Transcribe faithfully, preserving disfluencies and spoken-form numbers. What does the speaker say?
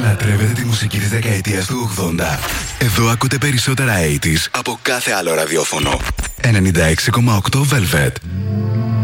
Λατρεύετε τη μουσική της δεκαετίας του ογδόντα? Εδώ ακούτε περισσότερα ογδόντα από κάθε άλλο ραδιόφωνο. ενενήντα έξι κόμμα οκτώ Velvet.